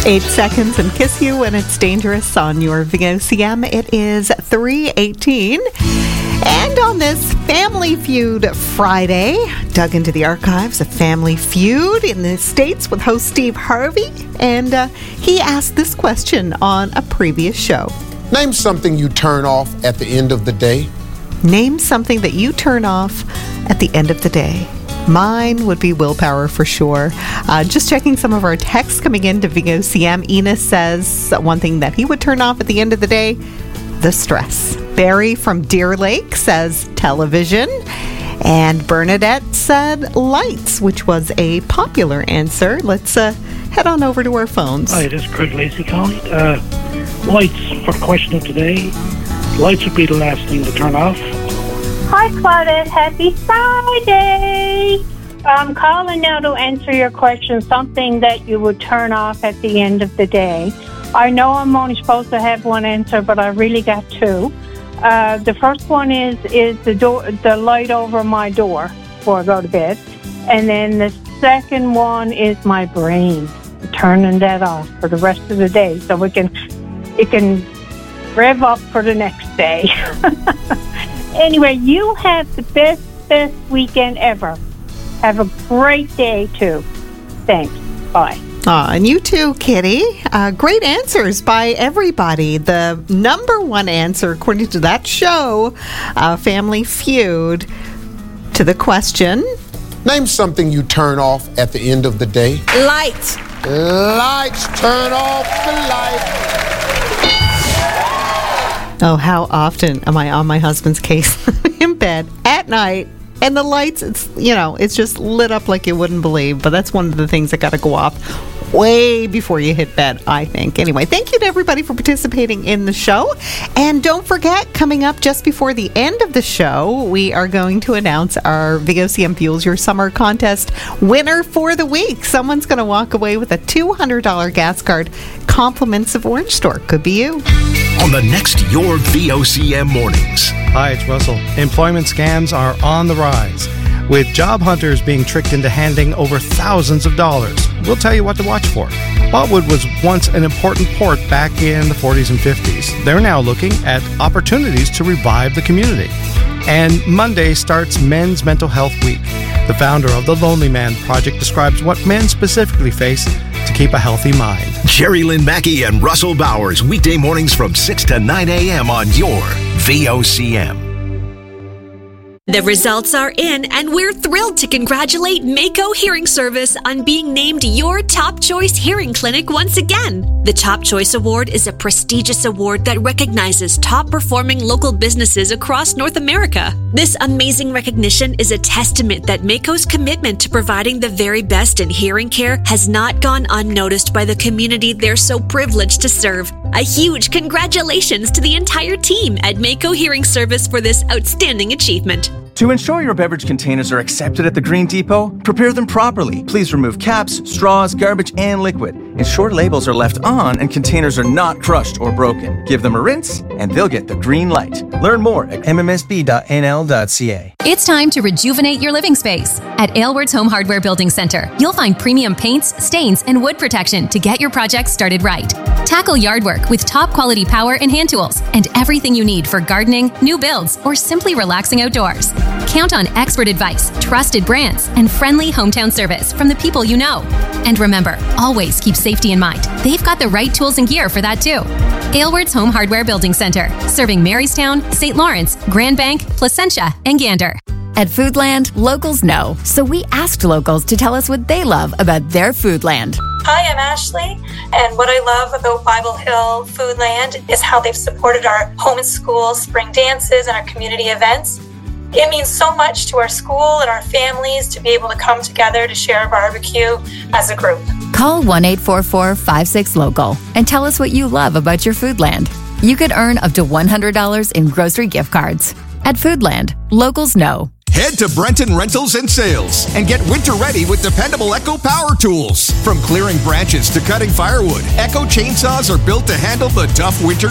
8 seconds and kiss you when it's dangerous on your VOCM. It is 3:18. And on this Family Feud Friday, dug into the archives of Family Feud in the States with host Steve Harvey. And he asked this question on a previous show. Name something you turn off at the end of the day. Name something that you turn off at the end of the day. Mine would be willpower for sure. Just checking some of our texts coming into VOCM. Enos says one thing that he would turn off at the end of the day, the stress. Barry from Deer Lake says television. And Bernadette said lights, which was a popular answer. Let's head on over to our phones. Hi, this is Craig Lacey calling. Lights for the question of today. Lights would be the last thing to turn off. Hi, Claudette. Happy Friday. I'm calling now to answer your question, something that you would turn off at the end of the day. I know I'm only supposed to have one answer, but I really got two. The first one is the light over my door before I go to bed. And then the second one is my brain, turning that off for the rest of the day so it can rev up for the next day. Anyway, you have the best weekend ever. Have a great day, too. Thanks. Bye. And you too, Kitty. Great answers by everybody. The number one answer, according to that show, Family Feud, to the question. Name something you turn off at the end of the day. Lights. Lights. Turn off the light. Oh, how often am I on my husband's case in bed at night? And the lights, it's just lit up like you wouldn't believe. But that's one of the things that got to go off way before you hit bed, I think. Anyway, thank you to everybody for participating in the show. And don't forget, coming up just before the end of the show, we are going to announce our VOCM Fuels Your Summer Contest winner for the week. Someone's going to walk away with a $200 gas card, compliments of Orange Store. Could be you. On the next Your VOCM Mornings. Hi, it's Russell. Employment scams are on the rise, with job hunters being tricked into handing over thousands of dollars. We'll tell you what to watch for. Botwood was once an important port back in the 40s and 50s. They're now looking at opportunities to revive the community. And Monday starts Men's Mental Health Week. The founder of the Lonely Man Project describes what men specifically face to keep a healthy mind. Jerry Lynn Mackey and Russell Bowers, weekday mornings from 6 to 9 a.m. on your VOCM. The results are in, and we're thrilled to congratulate Mako Hearing Service on being named your Top Choice Hearing Clinic once again. The Top Choice Award is a prestigious award that recognizes top-performing local businesses across North America. This amazing recognition is a testament that Mako's commitment to providing the very best in hearing care has not gone unnoticed by the community they're so privileged to serve. A huge congratulations to the entire team at Mako Hearing Service for this outstanding achievement. To ensure your beverage containers are accepted at the Green Depot, prepare them properly. Please remove caps, straws, garbage, and liquid. Ensure labels are left on and containers are not crushed or broken. Give them a rinse and they'll get the green light. Learn more at mmsb.nl.ca. It's time to rejuvenate your living space. At Aylward's Home Hardware Building Center, you'll find premium paints, stains, and wood protection to get your project started right. Tackle yard work with top quality power and hand tools and everything you need for gardening, new builds, or simply relaxing outdoors. Count on expert advice, trusted brands, and friendly hometown service from the people you know. And remember, always keep safety in mind. They've got the right tools and gear for that too. Aylward's Home Hardware Building Center, serving Marystown, St. Lawrence, Grand Bank, Placentia, and Gander. At Foodland, locals know, so we asked locals to tell us what they love about their Foodland. Hi, I'm Ashley, and what I love about Bible Hill Foodland is how they've supported our home and school spring dances and our community events. It means so much to our school and our families to be able to come together to share a barbecue as a group. Call 1-844-56-LOCAL and tell us what you love about your Foodland. You could earn up to $100 in grocery gift cards. At Foodland, locals know. Head to Brenton Rentals and Sales and get winter ready with dependable Echo power tools. From clearing branches to cutting firewood, Echo chainsaws are built to handle the tough winter